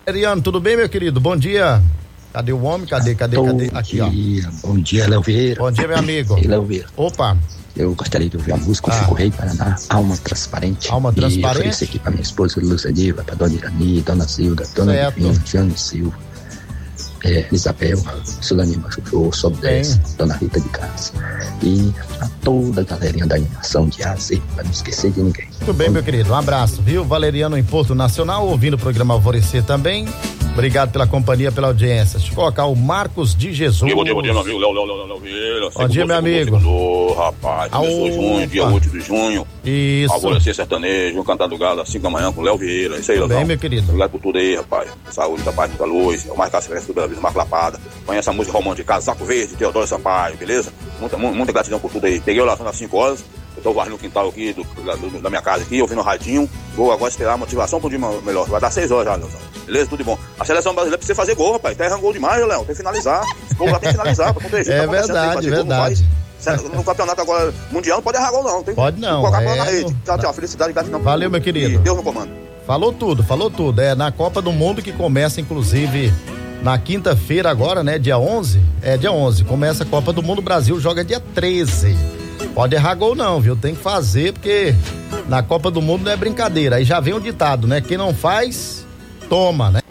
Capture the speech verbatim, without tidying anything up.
Valeriano, tudo bem, meu querido? Bom dia. Cadê o homem? Cadê, cadê, cadê? Aqui, ó. Bom dia, bom dia, Léo Vieira. Bom dia, meu amigo. Léo Vieira. Opa. Eu gostaria de ouvir a música Ah. Chico Rei Paraná, Alma Transparente. Alma Transparente. E oferecer aqui pra minha esposa Lúcia Diva, pra Dona Irani, Dona Zilda, Dona Certo. Divina, Jane Silva, é, Isabel, Sulani Machuchô, Sob dez, Dona Rita de Casa. E a toda a galerinha da animação de A a Z, pra não esquecer de ninguém. Muito bem, meu querido. Um abraço, viu? Valeriano em Porto Nacional, ouvindo o programa Alvorecer também. Obrigado pela companhia, pela audiência. Deixa eu colocar o Marcos de Jesus. Bom dia, bom dia, meu amigo Léo, Léo, Léo, Léo Vieira. Bom dia, meu amigo. Ô, rapaz, começou junho, dia oito de junho. Isso. Alvorecer sertanejo, cantar do galo às cinco da manhã com o Léo Vieira. Isso aí, Léo. Bem, meu querido. Obrigado por tudo aí, rapaz. Saúde, da paz, muita luz. É o Marcos Castro, tudo da vida, Marco Lapada. Conhece a música romântica, Casaco Verde, Teodoro Sampaio, beleza? Muita, muita gratidão por tudo aí. Peguei o laço às cinco horas. Eu tô varrendo no quintal aqui, do, do, da minha casa aqui, ouvindo o radinho. Vou agora esperar a motivação pro dia melhor. Vai dar seis horas já, Leozão. Beleza? Tudo de bom. A seleção brasileira precisa fazer gol, rapaz. Tá errando gol demais, Léo. Tem que finalizar. O gol lá tem que finalizar pra proteger. É tá verdade, gol, verdade. No campeonato agora mundial não pode errar gol, não. Tem Pode não. Tem que colocar a bola É na rede. no- Tchau, tchau. Felicidade e gratidão. Valeu, meu querido. E Deus no comando. Falou tudo, falou tudo. É na Copa do Mundo que começa, inclusive, na quinta-feira agora, né? Dia onze. É, dia onze. Começa a Copa do Mundo. O Brasil joga dia treze. Pode errar gol não, viu? Tem que fazer, porque na Copa do Mundo não é brincadeira. Aí já vem o ditado, né? Quem não faz, toma, né?